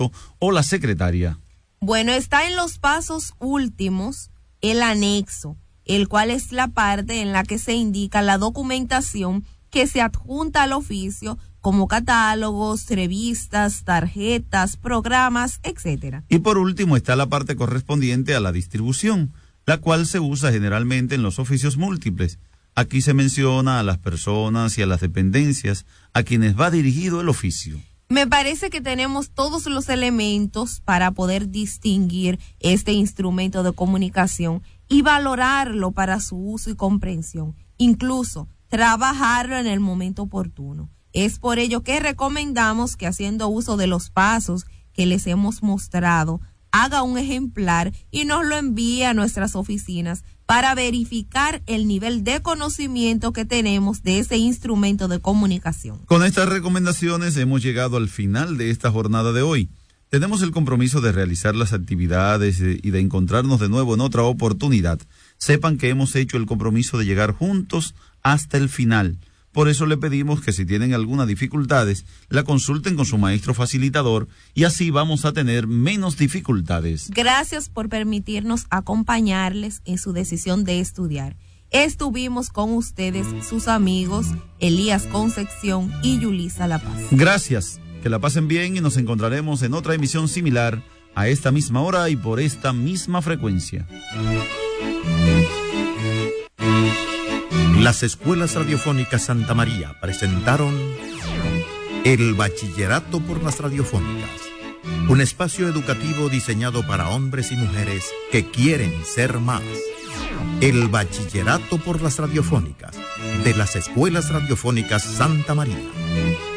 o la secretaria. Bueno, está en los pasos últimos el anexo, el cual es la parte en la que se indica la documentación que se adjunta al oficio, como catálogos, revistas, tarjetas, programas, etc. Y por último está la parte correspondiente a la distribución, la cual se usa generalmente en los oficios múltiples. Aquí se menciona a las personas y a las dependencias a quienes va dirigido el oficio. Me parece que tenemos todos los elementos para poder distinguir este instrumento de comunicación y valorarlo para su uso y comprensión, incluso trabajarlo en el momento oportuno. Es por ello que recomendamos que, haciendo uso de los pasos que les hemos mostrado, haga un ejemplar y nos lo envíe a nuestras oficinas para verificar el nivel de conocimiento que tenemos de ese instrumento de comunicación. Con estas recomendaciones hemos llegado al final de esta jornada de hoy. Tenemos el compromiso de realizar las actividades y de encontrarnos de nuevo en otra oportunidad. Sepan que hemos hecho el compromiso de llegar juntos hasta el final. Por eso le pedimos que, si tienen algunas dificultades, la consulten con su maestro facilitador y así vamos a tener menos dificultades. Gracias por permitirnos acompañarles en su decisión de estudiar. Estuvimos con ustedes, sus amigos Elías Concepción y Yulisa La Paz. Gracias, que la pasen bien y nos encontraremos en otra emisión similar a esta misma hora y por esta misma frecuencia. Las Escuelas Radiofónicas Santa María presentaron El Bachillerato por las Radiofónicas, un espacio educativo diseñado para hombres y mujeres que quieren ser más. El Bachillerato por las Radiofónicas, de las Escuelas Radiofónicas Santa María.